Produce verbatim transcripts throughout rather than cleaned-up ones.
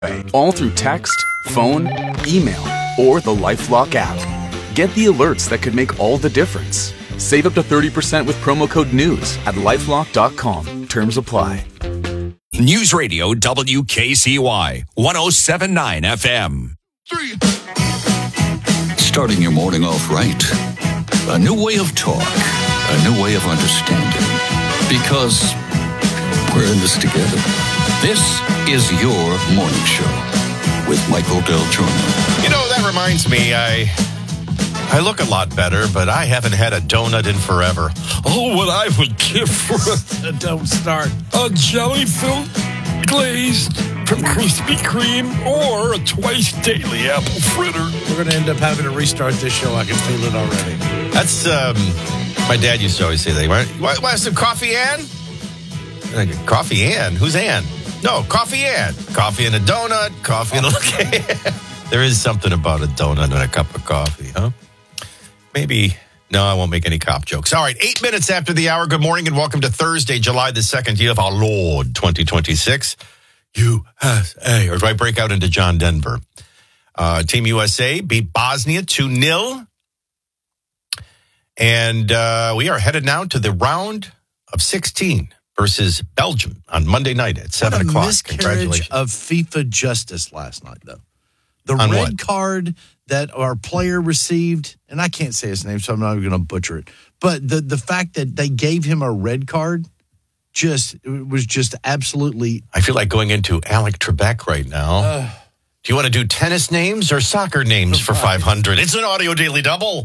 All through text, phone, email, or the LifeLock app. Get the alerts that could make all the difference. Save up to thirty percent with promo code NEWS at lifelock dot com. Terms apply. News Radio W K C Y one oh seven point nine F M. Three. Starting your morning off right. A new way of talk. A new way of understanding. Because we're in this together. This is your morning show with Michael Del Giorno. You know, that reminds me, I I look a lot better, but I haven't had a donut in forever. Oh, what I would give for a... Don't start. A jelly-filled glazed from Krispy Kreme or a twice-daily apple fritter. We're going to end up having to restart this show. I can feel it already. That's, um... my dad used to always say that. Want, want some coffee, Ann? Coffee, Ann? Who's Ann? No, coffee, Ann. Coffee and a donut. Coffee and a... Okay. There is something about a donut and a cup of coffee, huh? Maybe... No, I won't make any cop jokes. All right, eight minutes after the hour. Good morning and welcome to Thursday, July the second, year of our Lord, twenty twenty-six. U S A. Or do I break out into John Denver? Uh, Team U S A beat Bosnia two nil. And uh, we are headed now to the round of sixteen versus Belgium on Monday night at seven what a o'clock. Miscarriage of FIFA justice last night, though. The On red what? card that our player received, and I can't say his name, so I'm not even going to butcher it. But the the fact that they gave him a red card just it was just absolutely. I feel like going into Alec Trebek right now. Uh, do you want to do tennis names or soccer names for five hundred? It's an audio daily double.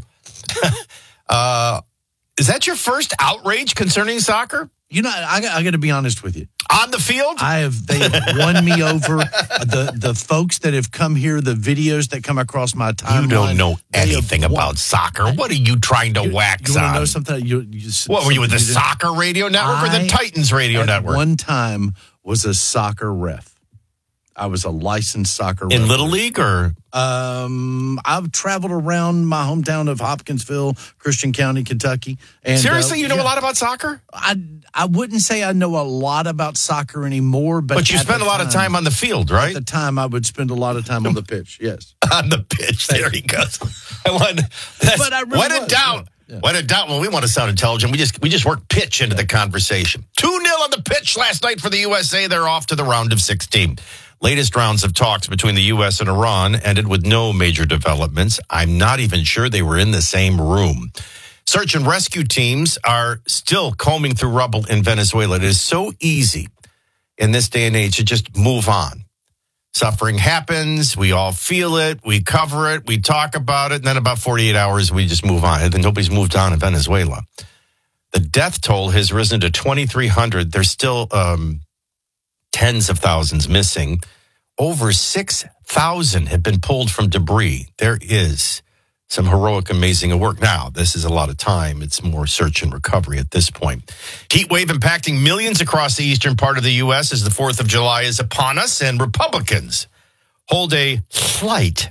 uh, is that your first outrage concerning soccer? You know, I, I got to be honest with you. On the field? I have, they have won me over. The the folks that have come here, the videos that come across my timeline. You don't know anything about soccer. What are you trying to you, wax you on? You want to know something? You, you, what, were you with the Soccer Radio Network I, or the Titans Radio at Network? One time was a soccer ref. I was a licensed soccer ref. In Little League or? Um, I've traveled around my hometown of Hopkinsville, Christian County, Kentucky. And, Seriously, uh, you know yeah, a lot about soccer? I I wouldn't say I know a lot about soccer anymore, but but you spend a lot time, of time on the field, right? At the time, I would spend a lot of time on the pitch. Yes, on the pitch. There he goes. I want. But I really when in was, doubt, yeah. Yeah. when in doubt, when we want to sound intelligent, we just we just work pitch into yeah. the conversation. Two nil on the pitch last night for the U S A. They're off to the round of sixteen. Latest rounds of talks between the U S and Iran ended with no major developments. I'm not even sure they were in the same room. Search and rescue teams are still combing through rubble in Venezuela. It is so easy in this day and age to just move on. Suffering happens. We all feel it. We cover it. We talk about it. And then about forty-eight hours, we just move on. And then nobody's moved on in Venezuela. The death toll has risen to twenty-three hundred. There's still um, tens of thousands missing. Over six thousand have been pulled from debris. There is some heroic, amazing work. Now, this is a lot of time. It's more search and recovery at this point. Heat wave impacting millions across the eastern part of the U S as the fourth of July is upon us, and Republicans hold a slight.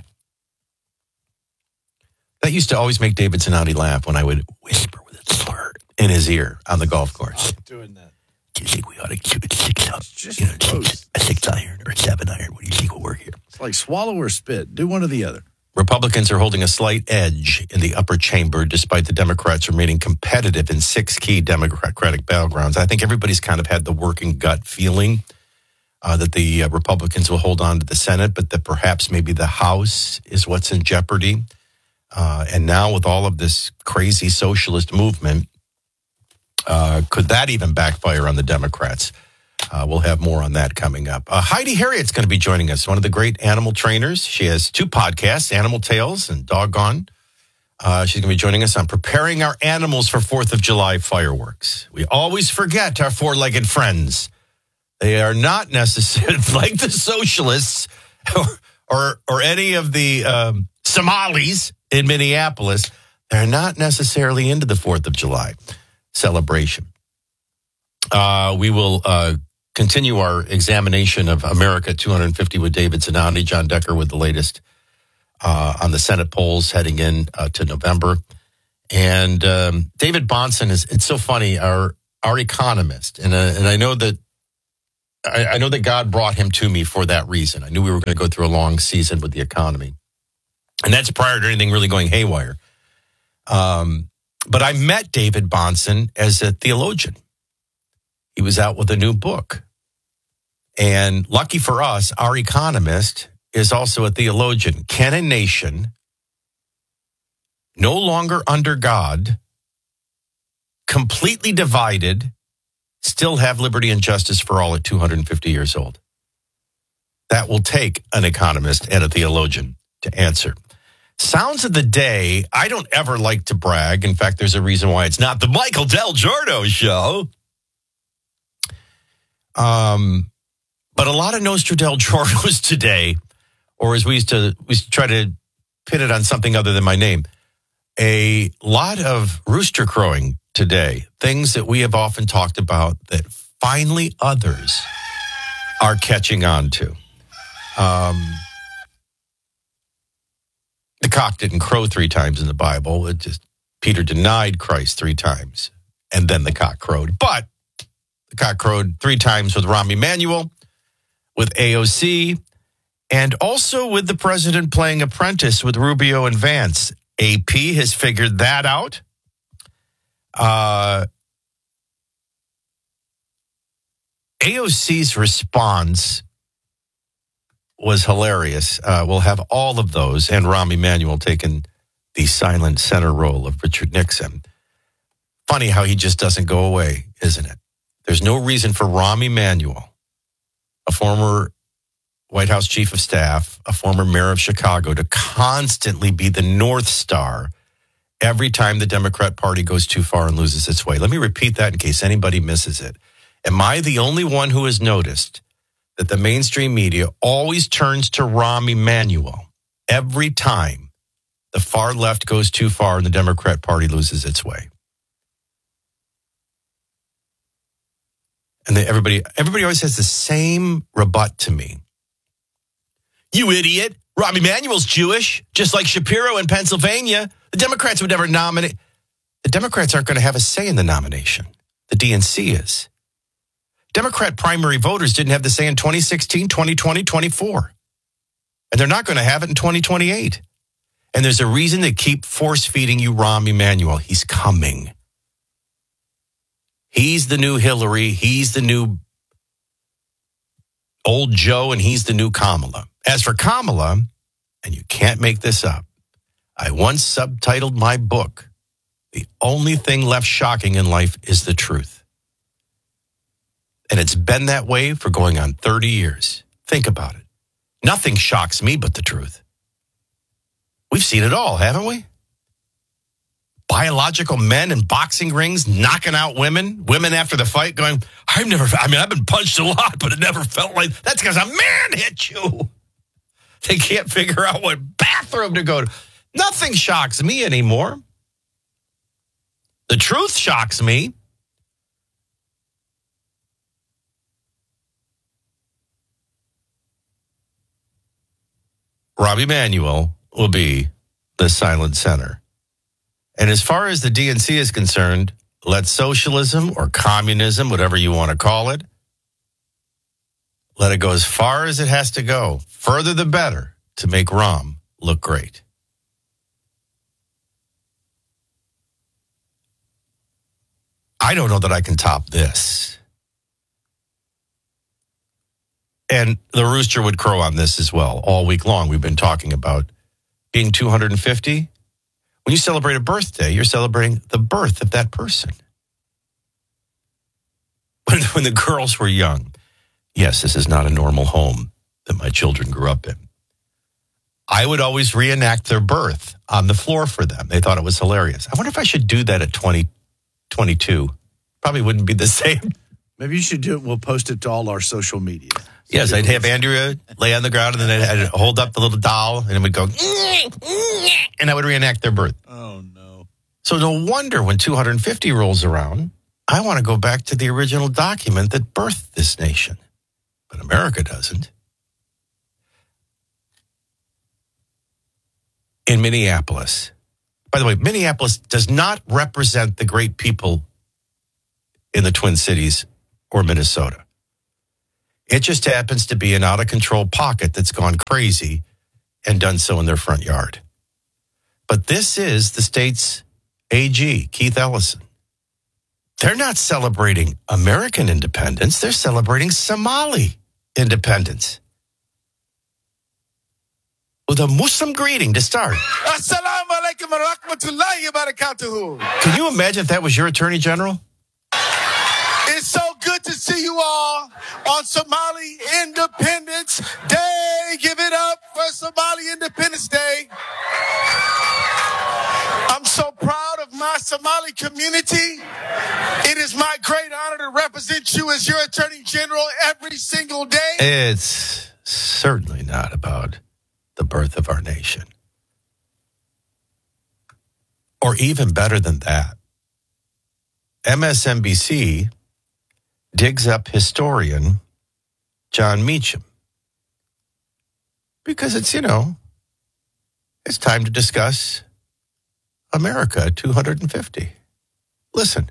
That used to always make David Zanotti laugh when I would whisper with a slur in his ear on the golf course. I'm doing that. Do you think we ought to shoot a six up? You know, six, a six iron or a seven iron? What do you think will work here? It's like swallow or spit. Do one or the other. Republicans are holding a slight edge in the upper chamber, despite the Democrats remaining competitive in six key Democratic battlegrounds. I think everybody's kind of had the working gut feeling uh, that the uh, Republicans will hold on to the Senate, but that perhaps maybe the House is what's in jeopardy. Uh, and now with all of this crazy socialist movement, Uh, could that even backfire on the Democrats? Uh, we'll have more on that coming up. Uh, Heidi Harriet's going to be joining us, one of the great animal trainers. She has two podcasts, Animal Tales and Doggone. Uh, she's going to be joining us on preparing our animals for fourth of July fireworks. We always forget our four-legged friends. They are not necessarily like the socialists or or, or any of the um, Somalis in Minneapolis. They're not necessarily into the fourth of July celebration. Uh, we will uh, continue our examination of America two fifty with David Zanotti, John Decker with the latest uh, on the Senate polls heading in uh, to November. And um, David Bahnsen is, it's so funny, our our economist. And, uh, and I know that I, I know that God brought him to me for that reason. I knew we were going to go through a long season with the economy. And that's prior to anything really going haywire. Um, but I met David Bahnsen as a theologian. He was out with a new book. And lucky for us, our economist is also a theologian. Can a nation no longer under God, completely divided, still have liberty and justice for all at two hundred fifty years old? That will take an economist and a theologian to answer. Sounds of the day, I don't ever like to brag. In fact, there's a reason why it's not the Michael Del Giorno show. Um, but a lot of Nostra Del Giornos today, or as we used to, we used to try to pin it on something other than my name, a lot of rooster crowing today, things that we have often talked about that finally others are catching on to. Um, the cock didn't crow three times in the Bible. It just, Peter denied Christ three times, and then the cock crowed. But the cock crowed three times with Rahm Emanuel, with A O C, and also with the president playing apprentice with Rubio and Vance. A P has figured that out. Uh, A O C's response was hilarious. Uh, we'll have all of those, and Rahm Emanuel taking the silent center role of Richard Nixon. Funny how he just doesn't go away, isn't it? There's no reason for Rahm Emanuel, a former White House chief of staff, a former mayor of Chicago, to constantly be the North Star every time the Democrat Party goes too far and loses its way. Let me repeat that in case anybody misses it. Am I the only one who has noticed that the mainstream media always turns to Rahm Emanuel every time the far left goes too far and the Democrat Party loses its way? And they, everybody, everybody always has the same rebut to me. You idiot. Rahm Emanuel's Jewish, just like Shapiro in Pennsylvania. The Democrats would never nominate. The Democrats aren't going to have a say in the nomination. The D N C is. Democrat primary voters didn't have the say in twenty sixteen, twenty twenty, twenty-four. And they're not going to have it in twenty twenty-eight. And there's a reason they keep force-feeding you Rahm Emanuel. He's coming. He's the new Hillary. He's the new old Joe, and he's the new Kamala. As for Kamala, and you can't make this up, I once subtitled my book, "The Only Thing Left Shocking in Life is the Truth." And it's been that way for going on thirty years. Think about it. Nothing shocks me but the truth. We've seen it all, haven't we? Biological men in boxing rings knocking out women, women after the fight going, I've never, I mean, I've been punched a lot, but it never felt like, that's because a man hit you. They can't figure out what bathroom to go to. Nothing shocks me anymore. The truth shocks me. Rahm Emanuel will be the silent center. And as far as the D N C is concerned, let socialism or communism, whatever you want to call it, let it go as far as it has to go. Further the better to make Rahm look great. I don't know that I can top this. And the rooster would crow on this as well. All week long, we've been talking about being two hundred fifty. When you celebrate a birthday, you're celebrating the birth of that person. When, when the girls were young, yes, this is not a normal home that my children grew up in. I would always reenact their birth on the floor for them. They thought it was hilarious. I wonder if I should do that at twenty twenty-two. Probably wouldn't be the same. Maybe you should do it. We'll post it to all our social media. Yes, I'd have Andrea lay on the ground, and then I'd hold up the little doll, and it would go, and I would reenact their birth. Oh, no. So no wonder when two hundred fifty rolls around, I want to go back to the original document that birthed this nation. But America doesn't. In Minneapolis. By the way, Minneapolis does not represent the great people in the Twin Cities or Minnesota. It just happens to be an out-of-control pocket that's gone crazy and done so in their front yard. But this is the state's A G, Keith Ellison. They're not celebrating American independence. They're celebrating Somali independence. With a Muslim greeting to start. Assalamu alaikum wa rahmatullahi wa barakatuhu. Can you imagine if that was your attorney general? It's so good to see you all on Somali Independence Day. Give it up for Somali Independence Day. I'm so proud of my Somali community. It is my great honor to represent you as your attorney general every single day. It's certainly not about the birth of our nation. Or even better than that, M S N B C digs up historian John Meacham. Because it's, you know, it's time to discuss America two hundred fifty. Listen.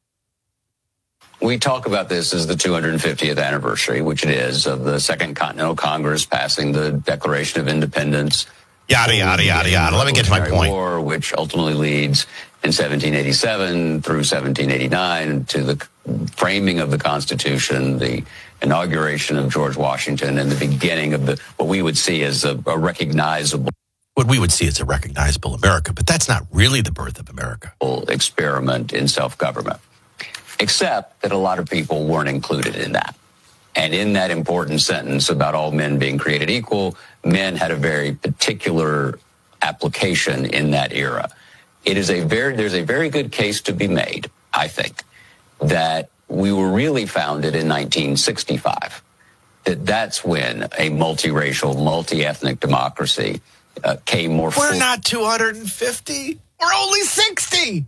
We talk about this as the two hundred fiftieth anniversary, which it is, of the Second Continental Congress passing the Declaration of Independence. Yada, yada, yada, yada. Let me get to my point. War, which ultimately leads in seventeen eighty-seven through seventeen eighty-nine to the framing of the Constitution, the inauguration of George Washington, and the beginning of the what we would see as a, a recognizable... What we would see as a recognizable America, but that's not really the birth of America. ...experiment in self-government. Except that a lot of people weren't included in that. And in that important sentence about all men being created equal, men had a very particular application in that era. It is a very, there's a very good case to be made, I think, that we were really founded in nineteen sixty-five. That that's when a multiracial, multi-ethnic democracy uh, came more We're full- not two hundred fifty. We're only sixty.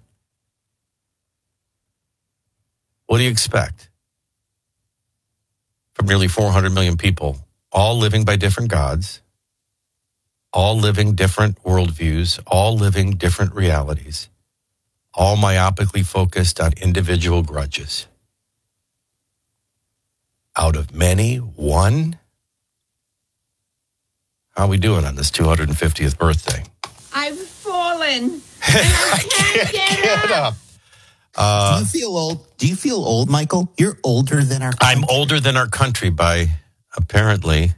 What do you expect from nearly four hundred million people, all living by different gods, all living different worldviews, all living different realities, all myopically focused on individual grudges? Out of many, one? How are we doing on this two hundred fiftieth birthday? I've fallen. And I can't get, Get up. Uh, Do you feel old? Do you feel old, Michael? You're older than our country. I'm older than our country by apparently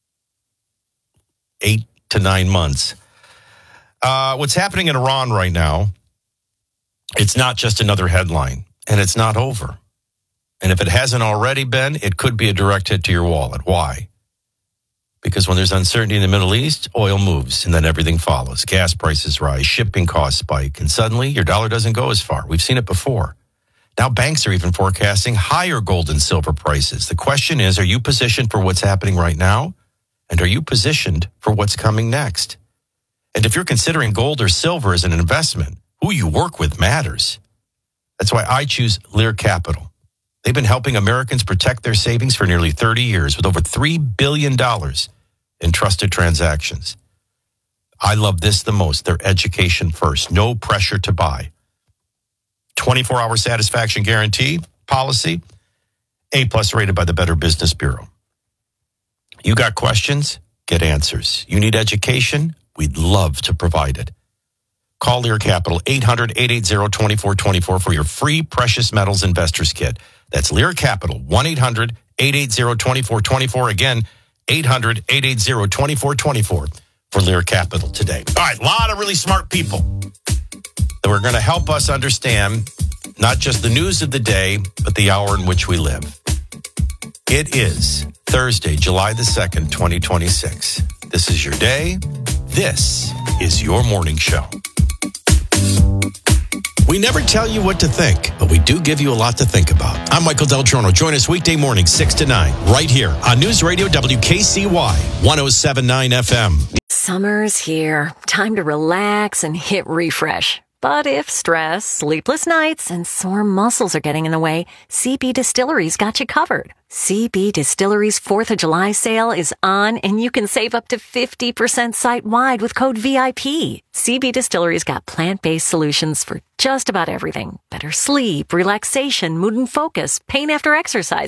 eight to nine months. Uh, what's happening in Iran right now, it's not just another headline, and it's not over. And if it hasn't already been, it could be a direct hit to your wallet. Why? Because when there's uncertainty in the Middle East, oil moves, and then everything follows. Gas prices rise, shipping costs spike, and suddenly your dollar doesn't go as far. We've seen it before. Now banks are even forecasting higher gold and silver prices. The question is, are you positioned for what's happening right now? And are you positioned for what's coming next? And if you're considering gold or silver as an investment, who you work with matters. That's why I choose Lear Capital. They've been helping Americans protect their savings for nearly thirty years with over three billion dollars in trusted transactions. I love this the most. Their education first. No pressure to buy. twenty-four hour satisfaction guarantee policy. A-plus rated by the Better Business Bureau. You got questions? Get answers. You need education? We'd love to provide it. Call Lear Capital, eight hundred, eight eight zero, two four two four for your free Precious Metals Investors Kit. That's Lear Capital, one eight hundred, eight eight zero, two four two four. Again, eight hundred, eight eight zero, two four two four for Lear Capital today. All right, a lot of really smart people that are going to help us understand not just the news of the day, but the hour in which we live. It is Thursday, July the second, twenty twenty-six. This is your day. This is your morning show. We never tell you what to think, but we do give you a lot to think about. I'm Michael Del Giorno. Join us weekday morning, six to nine, right here on News Radio W K C Y, one oh seven point nine F M. Summer's here. Time to relax and hit refresh. But if stress, sleepless nights, and sore muscles are getting in the way, C B Distillery's got you covered. C B Distillery's fourth of July sale is on, and you can save up to fifty percent site-wide with code V I P. C B Distillery's got plant-based solutions for just about everything. Better sleep, relaxation, mood and focus, pain after exercise,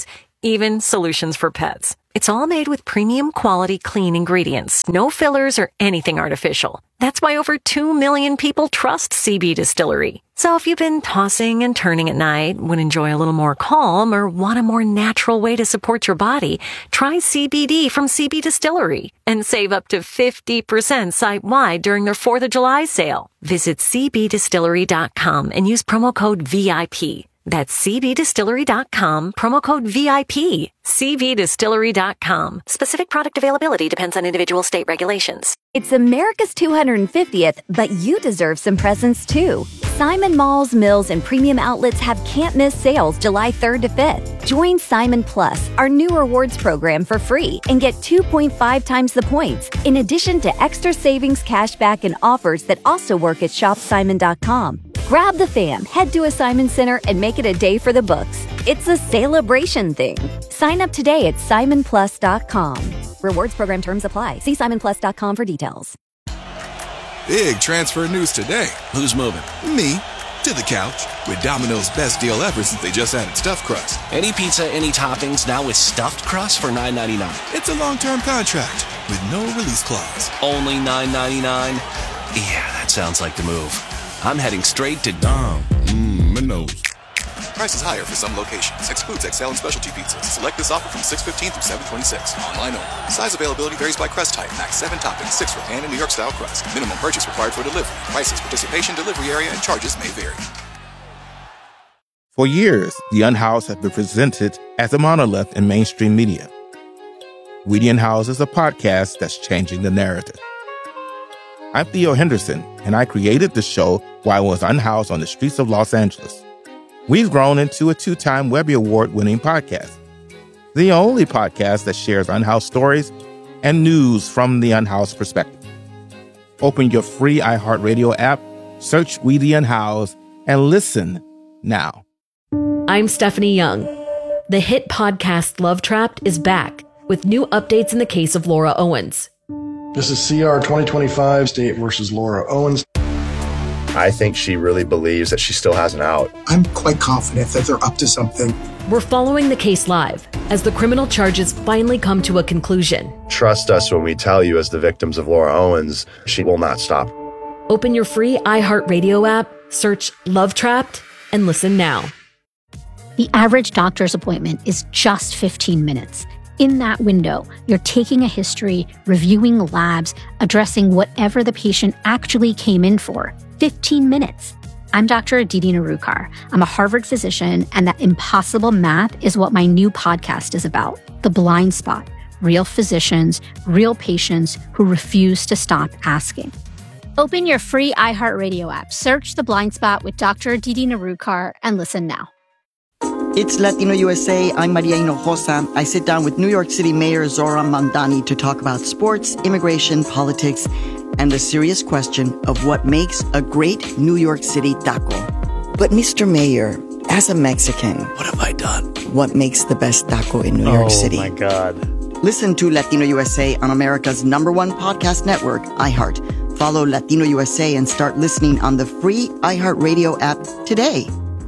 even solutions for pets. It's all made with premium quality clean ingredients, no fillers or anything artificial. That's why over two million people trust C B Distillery. So if you've been tossing and turning at night, would enjoy a little more calm, or want a more natural way to support your body, try C B D from C B Distillery and save up to fifty percent site-wide during their fourth of July sale. Visit c b distillery dot com and use promo code V I P. That's c b distillery dot com, promo code V I P. c b distillery dot com. Specific product availability depends on individual state regulations. It's America's two hundred fiftieth, but you deserve some presents too. Simon Malls, Mills, and premium outlets have can't-miss sales July third to fifth. Join Simon Plus, our new rewards program, for free and get two point five times the points, in addition to extra savings, cashback, and offers that also work at shop simon dot com. Grab the fam, head to a Simon Center, and make it a day for the books. It's a celebration thing. Sign up today at simon plus dot com. Rewards program terms apply. See simon plus dot com for details. Big transfer news today. Who's moving? Me. To the couch. With Domino's best deal ever since they just added stuffed crust. Any pizza, any toppings, now with stuffed crust for nine ninety-nine. It's a long-term contract with no release clause. Only nine ninety-nine? Yeah, that sounds like the move. I'm heading straight to Dom. Mmm, Minos. Prices higher for some locations. Excludes X L and specialty pizzas. Select this offer from six fifteen through seven twenty-six. Online only. Size availability varies by crust type. Max seven toppings, six for pan and New York style crust. Minimum purchase required for delivery. Prices, participation, delivery area, and charges may vary. For years, The Unhoused have been presented as a monolith in mainstream media. We The Unhoused is a podcast that's changing the narrative. I'm Theo Henderson, and I created the show while I was unhoused on the streets of Los Angeles. We've grown into a two-time Webby Award-winning podcast, the only podcast that shares unhoused stories and news from the unhoused perspective. Open your free iHeartRadio app, search We The Unhoused, and listen now. I'm Stephanie Young. The hit podcast Love Trapped is back with new updates in the case of Laura Owens. This is C R twenty twenty-five, State versus Laura Owens. I think she really believes that she still has an out. I'm quite confident that they're up to something. We're following the case live as the criminal charges finally come to a conclusion. Trust us when we tell you, as the victims of Laura Owens, she will not stop. Open your free iHeartRadio app, search Love Trapped, and listen now. The average doctor's appointment is just fifteen minutes. In that window, you're taking a history, reviewing labs, addressing whatever the patient actually came in for. fifteen minutes. I'm Doctor Aditi Narukar. I'm a Harvard physician, and that impossible math is what my new podcast is about. The Blind Spot. Real physicians, real patients who refuse to stop asking. Open your free iHeartRadio app, search The Blind Spot with Doctor Aditi Narukar, and listen now. It's Latino U S A. I'm Maria Hinojosa. I sit down with New York City Mayor Zoran Mandani to talk about sports, immigration, politics, and the serious question of what makes a great New York City taco. But Mister Mayor, as a Mexican, what have I done? What makes the best taco in New York City? Oh, my God. Listen to Latino U S A on America's number one podcast network, iHeart. Follow Latino U S A and start listening on the free iHeartRadio app today.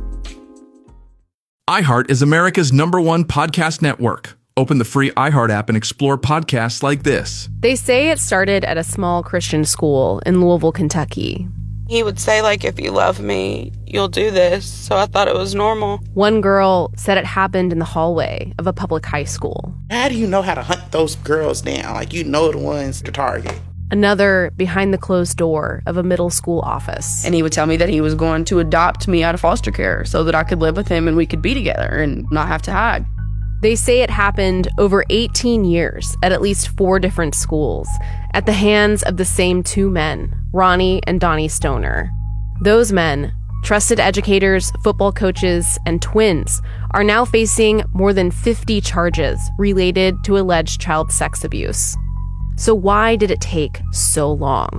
iHeart is America's number one podcast network. Open the free iHeart app and explore podcasts like this. They say it started at a small Christian school in Louisville, Kentucky. He would say, like, if you love me, you'll do this. So I thought it was normal. One girl said it happened in the hallway of a public high school. How do you know how to hunt those girls down? Like, you know the ones to target. Another behind the closed door of a middle school office. And he would tell me that he was going to adopt me out of foster care so that I could live with him and we could be together and not have to hide. They say it happened over eighteen years at at least four different schools at the hands of the same two men, Ronnie and Donnie Stoner. Those men, trusted educators, football coaches, and twins, are now facing more than fifty charges related to alleged child sex abuse. So why did it take so long?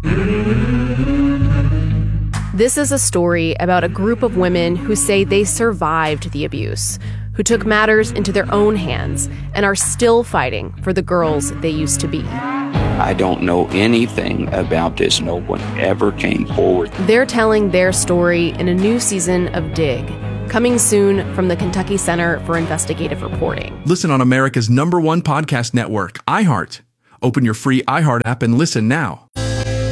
This is a story about a group of women who say they survived the abuse, who took matters into their own hands and are still fighting for the girls they used to be. I don't know anything about this. No one ever came forward. They're telling their story in a new season of Dig, Coming soon from the Kentucky Center for Investigative Reporting. Listen on America's number one podcast network, iHeart. Open your free iHeart app and listen now. All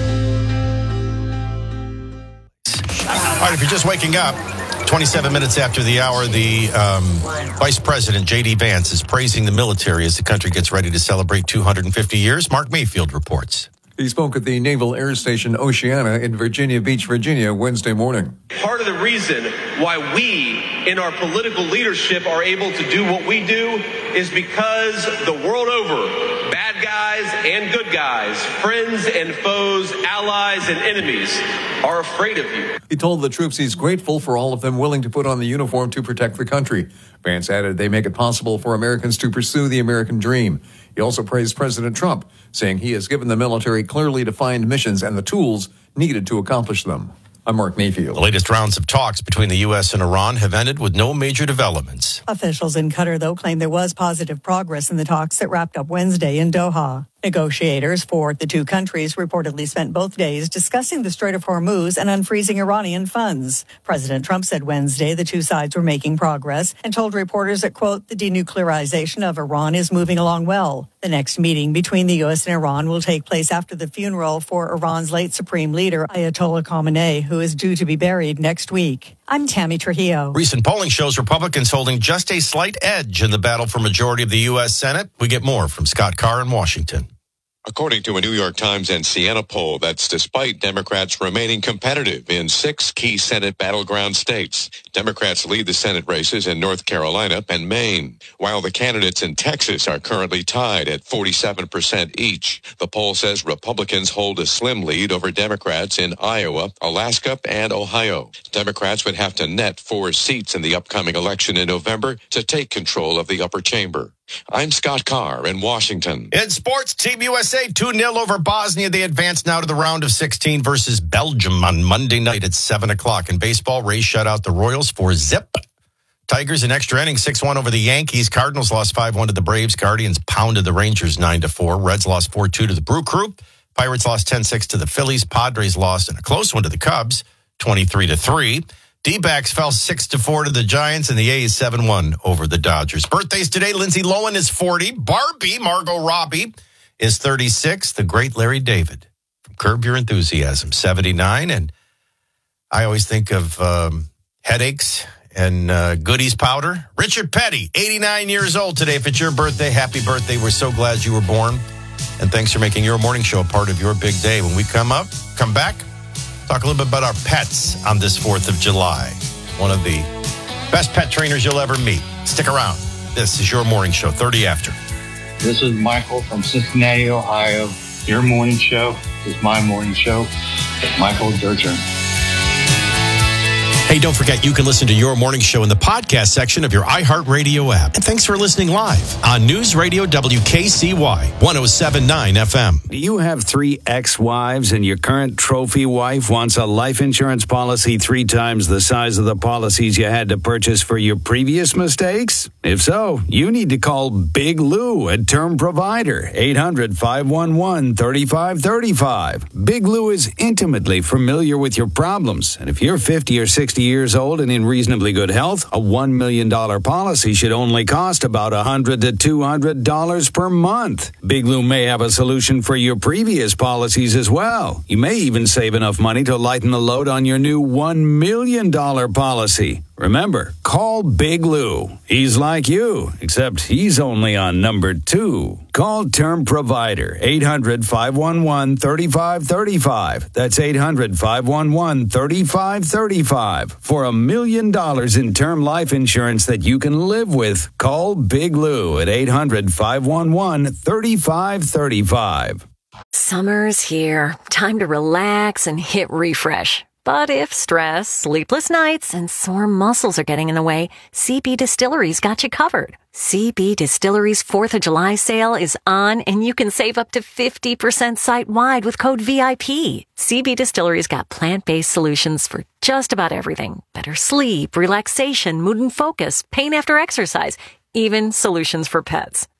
right, if you're just waking up, twenty-seven minutes after the hour, the um, Vice President, J D. Vance, is praising the military as the country gets ready to celebrate two hundred fifty years. Mark Mayfield reports. He spoke at the Naval Air Station Oceana in Virginia Beach, Virginia, Wednesday morning. Part of the reason why we in our political leadership are able to do what we do is because the world over, bad guys and good guys, friends and foes, allies and enemies are afraid of you. He told the troops he's grateful for all of them willing to put on the uniform to protect the country. Vance added they make it possible for Americans to pursue the American dream. He also praised President Trump, saying he has given the military clearly defined missions and the tools needed to accomplish them. I'm Mark Mayfield. The latest rounds of talks between the U S and Iran have ended with no major developments. Officials in Qatar, though, claim there was positive progress in the talks that wrapped up Wednesday in Doha. Negotiators for the two countries reportedly spent both days discussing the Strait of Hormuz and unfreezing Iranian funds. President Trump said Wednesday the two sides were making progress and told reporters that, quote, the denuclearization of Iran is moving along well. The next meeting between the U S and Iran will take place after the funeral for Iran's late supreme leader, Ayatollah Khamenei, who is due to be buried next week. I'm Tammy Trujillo. Recent polling shows Republicans holding just a slight edge in the battle for majority of the U S. Senate. We get more from Scott Carr in Washington. According to a New York Times and Siena poll, that's despite Democrats remaining competitive in six key Senate battleground states. Democrats lead the Senate races in North Carolina and Maine, while the candidates in Texas are currently tied at forty-seven percent each. The poll says Republicans hold a slim lead over Democrats in Iowa, Alaska, and Ohio. Democrats would have to net four seats in the upcoming election in November to take control of the upper chamber. I'm Scott Carr in Washington. In sports, Team U S A two nil over Bosnia. They advance now to the round of sixteen versus Belgium on Monday night at seven o'clock. In baseball, Rays shut out the Royals for zip. Tigers in extra innings, six one over the Yankees. Cardinals lost five one to the Braves. Guardians pounded the Rangers nine to four. Reds lost four two to the Brew Crew. Pirates lost ten six to the Phillies. Padres lost in a close one to the Cubs, twenty-three to three. D-backs fell six to four to the Giants, and the A's seven one over the Dodgers. Birthdays today, Lindsay Lohan is forty. Barbie, Margot Robbie, is thirty-six. The great Larry David from Curb Your Enthusiasm, seventy-nine. And I always think of um, headaches and uh, Goodies powder. Richard Petty, eighty-nine years old today. If it's your birthday, happy birthday. We're so glad you were born. And thanks for making your morning show a part of your big day. When we come up, come back, talk a little bit about our pets on this fourth of July. One of the best pet trainers you'll ever meet. Stick around. This is your morning show, thirty after. This is Michael from Cincinnati, Ohio. Your morning show is my morning show. Michael, your turn. Hey, don't forget you can listen to Your Morning Show in the podcast section of your iHeartRadio app. And thanks for listening live on News Radio W K C Y one oh seven point nine F M. Do you have three ex-wives and your current trophy wife wants a life insurance policy three times the size of the policies you had to purchase for your previous mistakes? If so, you need to call Big Lou at Term Provider, eight hundred, five one one, three five three five. Big Lou is intimately familiar with your problems, and if you're fifty or sixty years old and in reasonably good health, a one million dollars policy should only cost about one hundred to two hundred dollars per month. Big Lou may have a solution for your previous policies as well. You may even save enough money to lighten the load on your new one million dollars policy. Remember, call Big Lou. He's like you, except he's only on number two. Call Term Provider, eight hundred, five one one, three five three five. That's eight hundred, five one one, three five three five. For a million dollars in term life insurance that you can live with, call Big Lou at eight hundred, five one one, three five three five. Summer's here. Time to relax and hit refresh. But if stress, sleepless nights, and sore muscles are getting in the way, C B Distillery's got you covered. C B Distillery's fourth of July sale is on, and you can save up to fifty percent site-wide with code V I P. C B Distillery's got plant-based solutions for just about everything. Better sleep, relaxation, mood and focus, pain after exercise, even solutions for pets.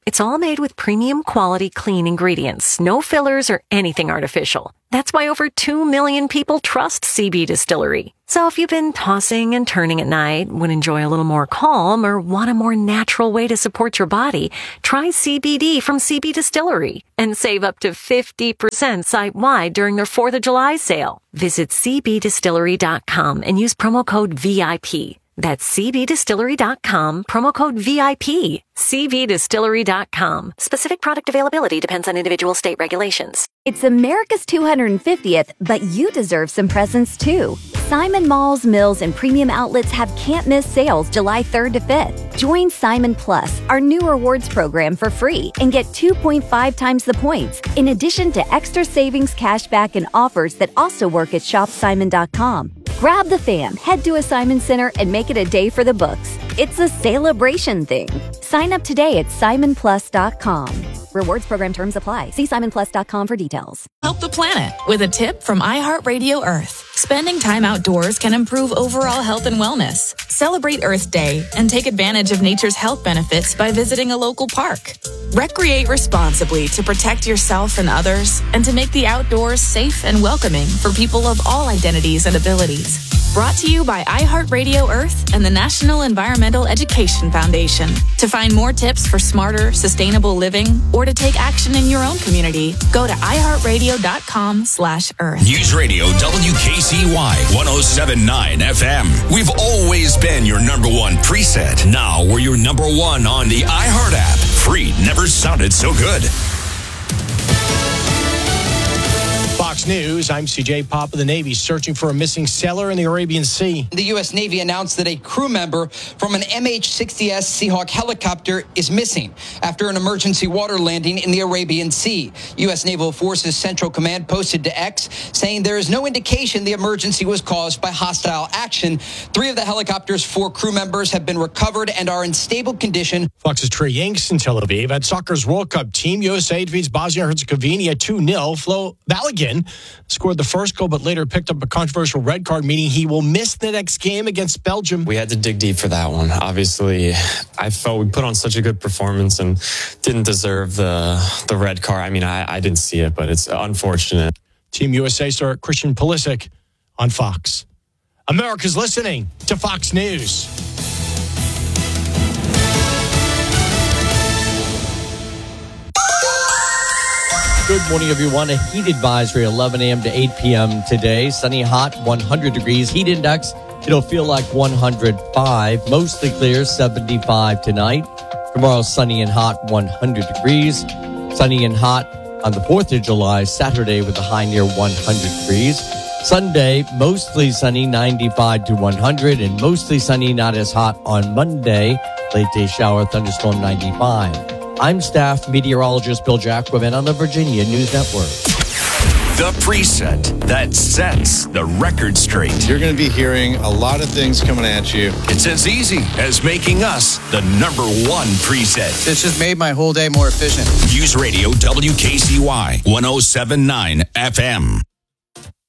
It's all made with premium quality clean ingredients, no fillers or anything artificial. That's why over two million people trust C B Distillery. So if you've been tossing and turning at night, would enjoy a little more calm, or want a more natural way to support your body, try C B D from C B Distillery and save up to fifty percent site-wide during their fourth of July sale. Visit c b distillery dot com and use promo code V I P. That's c b distillery dot com, promo code V I P. c b distillery dot com. Specific product availability depends on individual state regulations. It's America's two hundred fiftieth, but you deserve some presents too. Simon Malls, Mills, and premium outlets have can't-miss sales July third to fifth. Join Simon Plus, our new rewards program, for free and get two point five times the points, in addition to extra savings, cashback, and offers that also work at shop simon dot com. Grab the fam, head to a Simon Center, and make it a day for the books. It's a celebration thing. Sign up today at simon plus dot com. Rewards program terms apply. See simon plus dot com for details. Help the planet with a tip from iHeartRadio Earth. Spending time outdoors can improve overall health and wellness. Celebrate Earth Day and take advantage of nature's health benefits by visiting a local park. Recreate responsibly to protect yourself and others, and to make the outdoors safe and welcoming for people of all identities and abilities. Brought to you by iHeartRadio Earth and the National Environmental Education Foundation. To find more tips for smarter, sustainable living, or to take action in your own community, go to iHeartRadio.com slash Earth. News Radio W K C Y one oh seven point nine F M. We've always been your number one preset. Now we're your number one on the iHeart app. Free never sounded so good. Fox News, I'm C J Pop of the Navy, searching for a missing sailor in the Arabian Sea. The U S Navy announced that a crew member from an M H sixty S Seahawk helicopter is missing after an emergency water landing in the Arabian Sea. U S Naval Forces Central Command posted to X saying there is no indication the emergency was caused by hostile action. Three of the helicopter's four crew members have been recovered and are in stable condition. Fox's Trey Yanks in Tel Aviv. At soccer's World Cup, Team U S A defeats Bosnia and Herzegovina two nil. Flo Balogun scored the first goal, but later picked up a controversial red card, meaning he will miss the next game against Belgium. We had to dig deep for that one. Obviously, I felt we put on such a good performance and didn't deserve the the red card. I mean, I, I didn't see it, but it's unfortunate. Team U S A star Christian Pulisic on Fox. America's listening to Fox News. Good morning, everyone. A heat advisory, eleven a.m. to eight p.m. today. Sunny, hot, one hundred degrees. Heat index, it'll feel like one hundred five. Mostly clear, seventy-five tonight. Tomorrow, sunny and hot, one hundred degrees. Sunny and hot on the fourth of July, Saturday, with a high near one hundred degrees. Sunday, mostly sunny, ninety-five to one hundred. And mostly sunny, not as hot on Monday. Late day shower, thunderstorm, ninety-five. I'm staff meteorologist Bill Jacquemin on the Virginia News Network. The preset that sets the record straight. You're going to be hearing a lot of things coming at you. It's as easy as making us the number one preset. It's just made my whole day more efficient. News Radio W K C Y one oh seven point nine F M.